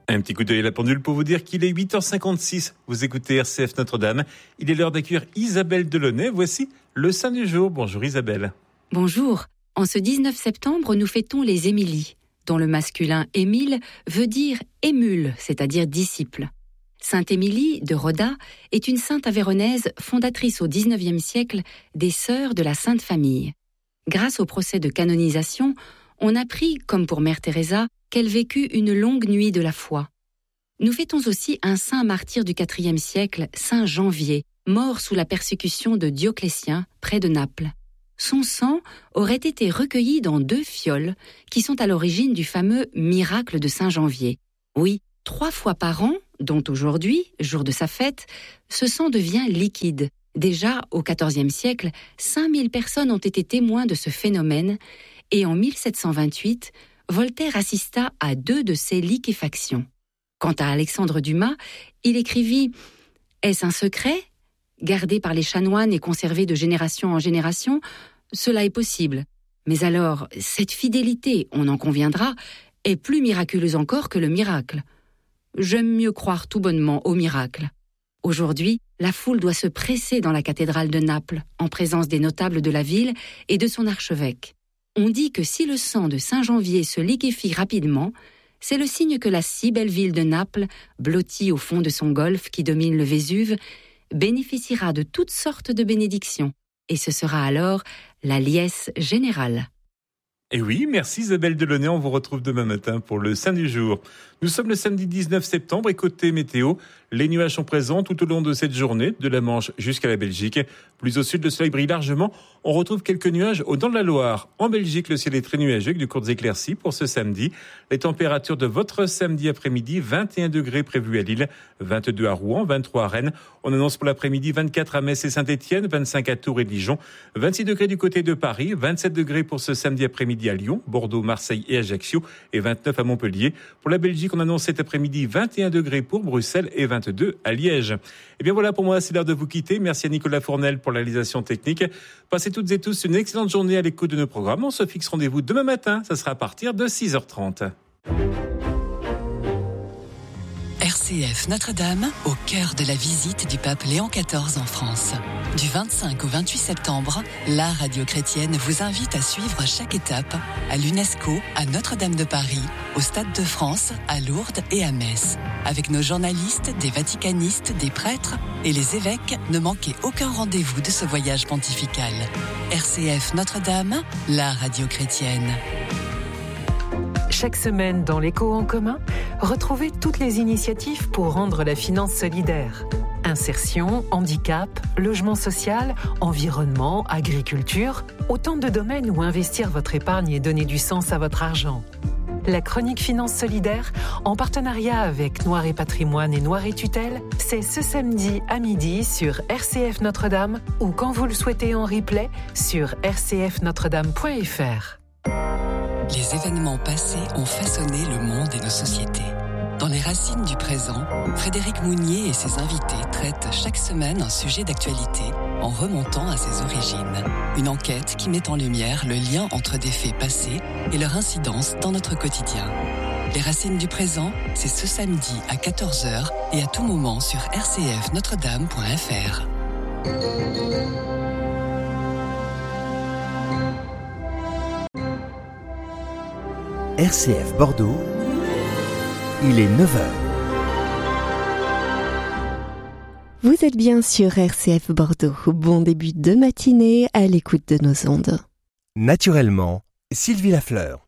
Un petit coup d'œil à la pendule pour vous dire qu'il est 8h56. Vous écoutez RCF Notre-Dame. Il est l'heure d'accueillir Isabelle Delaunay. Voici le saint du jour. Bonjour Isabelle. Bonjour. En ce 19 septembre, nous fêtons les Émilies, dont le masculin Émile veut dire émule, c'est-à-dire disciple. Sainte Émilie de Roda est une sainte avéronaise fondatrice au XIXe siècle des Sœurs de la Sainte Famille. Grâce au procès de canonisation, on apprit, comme pour Mère Teresa, qu'elle vécut une longue nuit de la foi. Nous fêtons aussi un saint martyr du IVe siècle, Saint Janvier, mort sous la persécution de Dioclétien, près de Naples. Son sang aurait été recueilli dans 2 fioles qui sont à l'origine du fameux miracle de Saint Janvier. Oui, 3 fois par an, dont aujourd'hui, jour de sa fête, ce sang devient liquide. Déjà, au XIVe siècle, 5000 personnes ont été témoins de ce phénomène et en 1728, Voltaire assista à 2 de ces liquéfactions. Quant à Alexandre Dumas, il écrivit « Est-ce un secret ? Gardé par les chanoines et conservé de génération en génération, cela est possible. Mais alors, cette fidélité, on en conviendra, est plus miraculeuse encore que le miracle. J'aime mieux croire tout bonnement au miracle. » Aujourd'hui, la foule doit se presser dans la cathédrale de Naples, en présence des notables de la ville et de son archevêque. On dit que si le sang de Saint Janvier se liquéfie rapidement, c'est le signe que la si belle ville de Naples, blottie au fond de son golfe qui domine le Vésuve, bénéficiera de toutes sortes de bénédictions. Et ce sera alors la liesse générale. Et oui, merci Isabelle Delaunay. On vous retrouve demain matin pour le saint du jour. Nous sommes le samedi 19 septembre et côté météo, les nuages sont présents tout au long de cette journée, de la Manche jusqu'à la Belgique. Plus au sud, le soleil brille largement. On retrouve quelques nuages au dents de la Loire. En Belgique, le ciel est très nuageux avec de courtes éclaircies pour ce samedi. Les températures de votre samedi après-midi, 21 degrés prévus à Lille, 22 à Rouen, 23 à Rennes. On annonce pour l'après-midi 24 à Metz et Saint-Étienne, 25 à Tours et Dijon, 26 degrés du côté de Paris, 27 degrés pour ce samedi après-midi à Lyon, Bordeaux, Marseille et Ajaccio et 29 à Montpellier. Pour la Belgique, on annonce cet après-midi 21 degrés pour Bruxelles et 22 à Liège. Et bien voilà, pour moi, c'est l'heure de vous quitter. Merci à Nicolas Fournel pour la réalisation technique. Passez toutes et tous une excellente journée à l'écoute de nos programmes. On se fixe rendez-vous demain matin. Ça sera à partir de 6h30. RCF Notre-Dame, au cœur de la visite du pape Léon XIV en France. Du 25 au 28 septembre, la radio chrétienne vous invite à suivre chaque étape à l'UNESCO, à Notre-Dame de Paris, au Stade de France, à Lourdes et à Metz. Avec nos journalistes, des vaticanistes, des prêtres et les évêques, ne manquez aucun rendez-vous de ce voyage pontifical. RCF Notre-Dame, la radio chrétienne. Chaque semaine dans l'Écho en commun, retrouvez toutes les initiatives pour rendre la finance solidaire. Insertion, handicap, logement social, environnement, agriculture, autant de domaines où investir votre épargne et donner du sens à votre argent. La chronique Finance Solidaire, en partenariat avec Noir et Patrimoine et Noir et Tutelle, c'est ce samedi à midi sur RCF Notre-Dame ou quand vous le souhaitez en replay sur rcfnotredame.fr. Les événements passés ont façonné le monde et nos sociétés. Dans les racines du présent, Frédéric Mounier et ses invités traitent chaque semaine un sujet d'actualité en remontant à ses origines. Une enquête qui met en lumière le lien entre des faits passés et leur incidence dans notre quotidien. Les racines du présent, c'est ce samedi à 14h et à tout moment sur rcfnotredame.fr. RCF Bordeaux, il est 9h. Vous êtes bien sur RCF Bordeaux. Bon début de matinée à l'écoute de nos ondes. Naturellement, Sylvie Lafleur.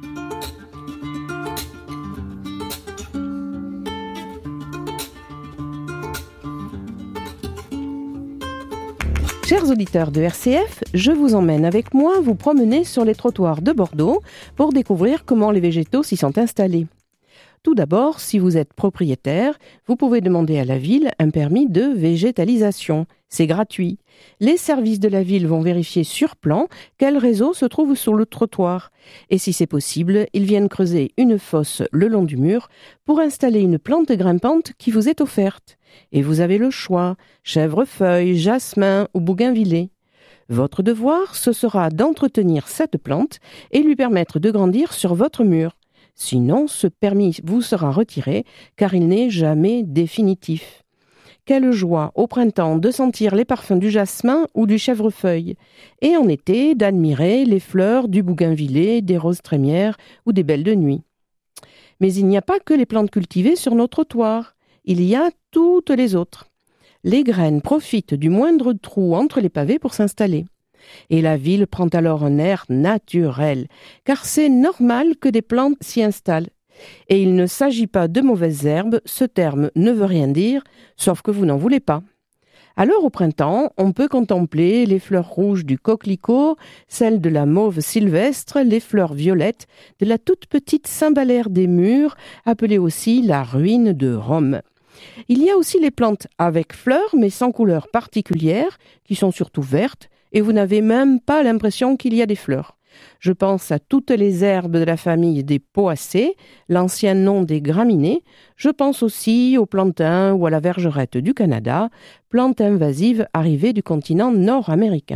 Chers auditeurs de RCF, je vous emmène avec moi vous promener sur les trottoirs de Bordeaux pour découvrir comment les végétaux s'y sont installés. Tout d'abord, si vous êtes propriétaire, vous pouvez demander à la ville un permis de végétalisation. C'est gratuit. Les services de la ville vont vérifier sur plan quel réseau se trouve sur le trottoir. Et si c'est possible, ils viennent creuser une fosse le long du mur pour installer une plante grimpante qui vous est offerte. Et vous avez le choix, chèvrefeuille, jasmin ou bougainvilliers. Votre devoir, ce sera d'entretenir cette plante et lui permettre de grandir sur votre mur. Sinon, ce permis vous sera retiré car il n'est jamais définitif. Quelle joie au printemps de sentir les parfums du jasmin ou du chèvrefeuille, et en été d'admirer les fleurs du bougainvillier, des roses trémières ou des belles de nuit. Mais il n'y a pas que les plantes cultivées sur nos trottoirs, il y a toutes les autres. Les graines profitent du moindre trou entre les pavés pour s'installer. Et la ville prend alors un air naturel, car c'est normal que des plantes s'y installent. Et il ne s'agit pas de mauvaises herbes, ce terme ne veut rien dire, sauf que vous n'en voulez pas. Alors au printemps, on peut contempler les fleurs rouges du coquelicot, celles de la mauve sylvestre, les fleurs violettes de la toute petite cymbalaire des murs, appelée aussi la ruine de Rome. Il y a aussi les plantes avec fleurs mais sans couleur particulière, qui sont surtout vertes, et vous n'avez même pas l'impression qu'il y a des fleurs. Je pense à toutes les herbes de la famille des poacées, l'ancien nom des graminées. Je pense aussi aux plantains ou à la vergerette du Canada, plante invasive arrivée du continent nord-américain.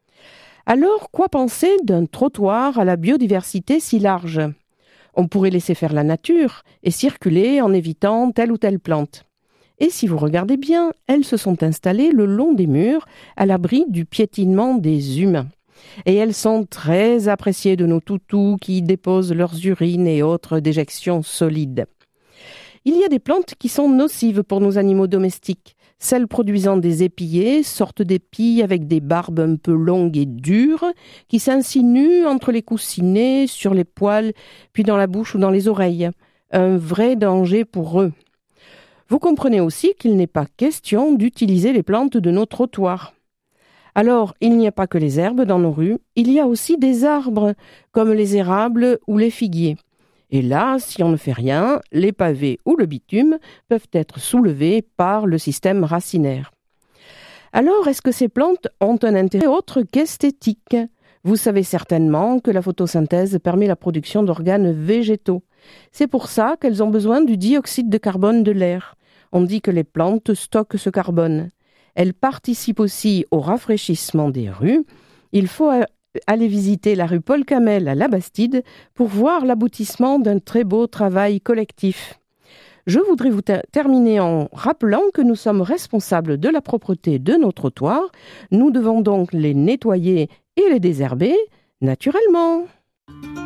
Alors, quoi penser d'un trottoir à la biodiversité si large ? On pourrait laisser faire la nature et circuler en évitant telle ou telle plante. Et si vous regardez bien, elles se sont installées le long des murs, à l'abri du piétinement des humains. Et elles sont très appréciées de nos toutous qui déposent leurs urines et autres déjections solides. Il y a des plantes qui sont nocives pour nos animaux domestiques. Celles produisant des épillets, sortes d'épis avec des barbes un peu longues et dures, qui s'insinuent entre les coussinets, sur les poils, puis dans la bouche ou dans les oreilles. Un vrai danger pour eux. Vous comprenez aussi qu'il n'est pas question d'utiliser les plantes de nos trottoirs. Alors, il n'y a pas que les herbes dans nos rues, il y a aussi des arbres, comme les érables ou les figuiers. Et là, si on ne fait rien, les pavés ou le bitume peuvent être soulevés par le système racinaire. Alors, est-ce que ces plantes ont un intérêt autre qu'esthétique ? Vous savez certainement que la photosynthèse permet la production d'organes végétaux. C'est pour ça qu'elles ont besoin du dioxyde de carbone de l'air. On dit que les plantes stockent ce carbone. Elles participent aussi au rafraîchissement des rues. Il faut aller visiter la rue Paul Camel à la Bastide pour voir l'aboutissement d'un très beau travail collectif. Je voudrais vous terminer en rappelant que nous sommes responsables de la propreté de nos trottoirs. Nous devons donc les nettoyer et les désherber naturellement.